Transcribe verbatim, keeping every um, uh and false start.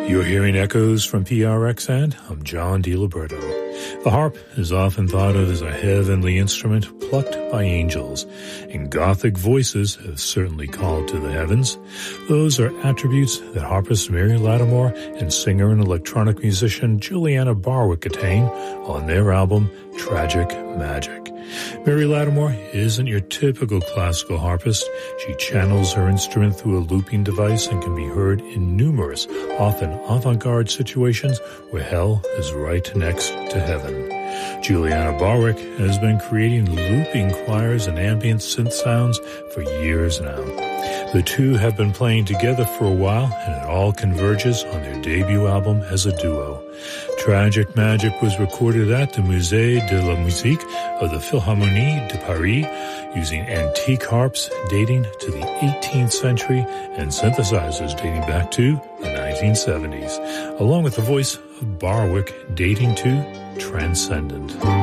You're hearing echoes from P R X, and I'm John DiLiberto. The harp is often thought of as a heavenly instrument plucked by angels, and Gothic voices have certainly called to the heavens. Those are attributes that harpist Mary Lattimore and singer and electronic musician Juliana Barwick attain on their album Tragic Magic. Mary Lattimore isn't your typical classical harpist. She channels her instrument through a looping device and can be heard in numerous, often avant-garde situations where hell is right next to heaven. Juliana Barwick has been creating looping choirs and ambient synth sounds for years now. The two have been playing together for a while, and it all converges on their debut album as a duo. Tragic Magic was recorded at the Musée de la Musique of the Philharmonie de Paris using antique harps dating to the eighteenth century and synthesizers dating back to the nineteen seventies, along with the voice of Barwick dating to Transcendent.